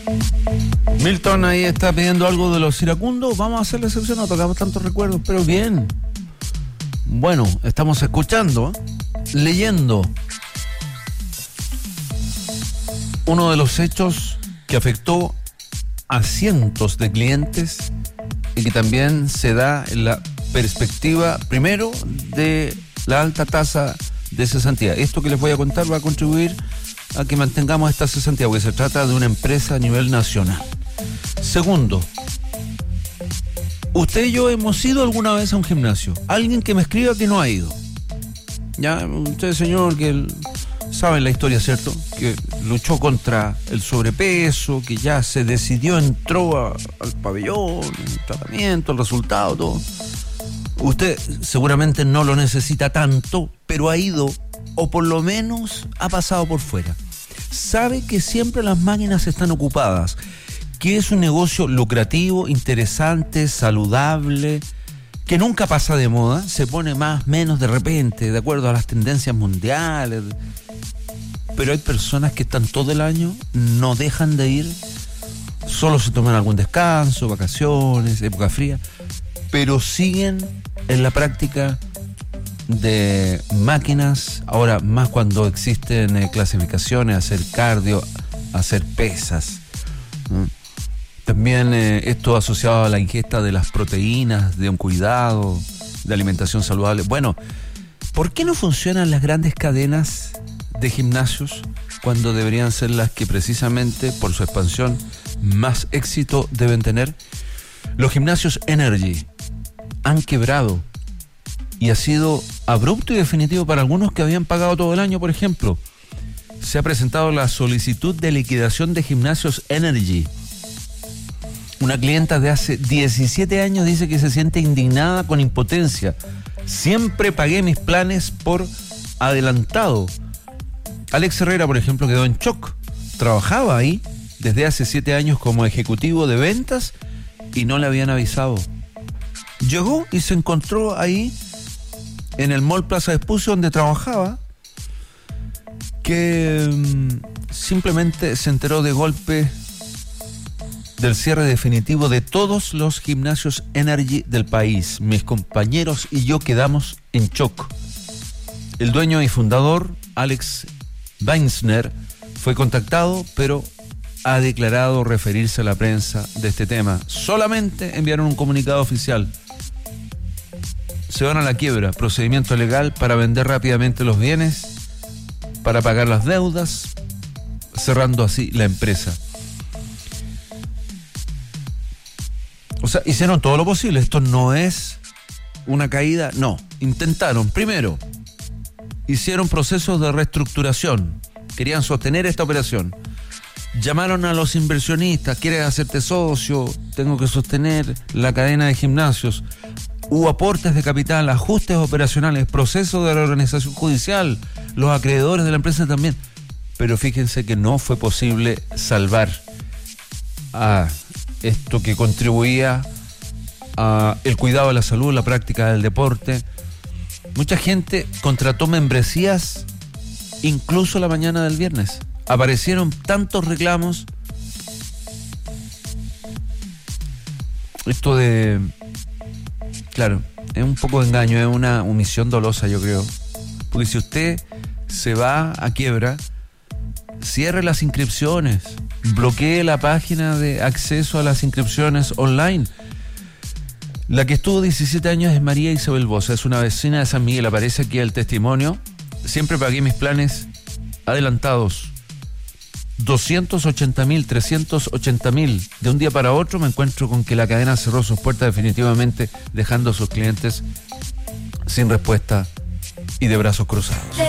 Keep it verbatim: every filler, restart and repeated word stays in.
Milton ahí está pidiendo algo de los iracundos. Vamos a hacer la excepción, no tocamos tantos recuerdos, pero bien. Bueno, estamos escuchando, leyendo uno de los hechos que afectó a cientos de clientes y que también se da en la perspectiva, primero, de la alta tasa de cesantía. Esto que les voy a contar va a contribuir a que mantengamos esta cesantía, porque se trata de una empresa a nivel nacional. Segundo, usted y yo hemos ido alguna vez a un gimnasio. Alguien que me escriba que no ha ido. Ya, usted, señor, que sabe la historia, ¿cierto? Que luchó contra el sobrepeso, que ya se decidió, entró a, al pabellón, el tratamiento, el resultado, todo. Usted seguramente no lo necesita tanto, pero ha ido, o por lo menos ha pasado por fuera. Sabe que siempre las máquinas están ocupadas, que es un negocio lucrativo, interesante, saludable, que nunca pasa de moda, se pone más, menos de repente, de acuerdo a las tendencias mundiales. Pero hay personas que están todo el año, no dejan de ir, solo se toman algún descanso, vacaciones, época fría, pero siguen en la práctica de máquinas, ahora más cuando existen eh, clasificaciones, hacer cardio, hacer pesas. ¿no? También eh, esto asociado a la ingesta de las proteínas, de un cuidado, de alimentación saludable. Bueno, ¿por qué no funcionan las grandes cadenas de gimnasios cuando deberían ser las que precisamente por su expansión más éxito deben tener? Los gimnasios Energy han quebrado y ha sido abrupto y definitivo para algunos que habían pagado todo el año. Por ejemplo, se ha presentado la solicitud de liquidación de gimnasios Energy. Una clienta de hace diecisiete años dice que se siente indignada con impotencia. Siempre pagué mis planes por adelantado. Alex Herrera, por ejemplo, quedó en shock. Trabajaba ahí desde hace siete años como ejecutivo de ventas y no le habían avisado. Llegó y se encontró ahí en el Mall Plaza Vespucio donde trabajaba, que um, simplemente se enteró de golpe del cierre definitivo de todos los gimnasios Energy del país. Mis compañeros y yo quedamos en shock. El dueño y fundador, Alex Weinsner, fue contactado, pero ha declarado referirse a la prensa de este tema. Solamente enviaron un comunicado oficial. Se van a la quiebra, procedimiento legal para vender rápidamente los bienes, para pagar las deudas, cerrando así la empresa. O sea, hicieron todo lo posible. Esto no es una caída, no. Intentaron, primero, hicieron procesos de reestructuración. Querían sostener esta operación. Llamaron a los inversionistas, ¿quieres hacerte socio? Tengo que sostener la cadena de gimnasios. Hubo aportes de capital, ajustes operacionales, proceso de reorganización judicial, los acreedores de la empresa también. Pero fíjense que no fue posible salvar a esto que contribuía a el cuidado de la salud, la práctica del deporte. Mucha gente contrató membresías incluso la mañana del viernes. Aparecieron tantos reclamos. Esto de... Claro, es un poco de engaño, es una omisión dolosa, yo creo. Porque si usted se va a quiebra, cierre las inscripciones, bloquee la página de acceso a las inscripciones online. La que estuvo diecisiete años es María Isabel Bosa, es una vecina de San Miguel, aparece aquí el testimonio. Siempre pagué mis planes adelantados. doscientos ochenta mil, trescientos ochenta mil. De un día para otro me encuentro con que la cadena cerró sus puertas definitivamente, dejando a sus clientes sin respuesta y de brazos cruzados.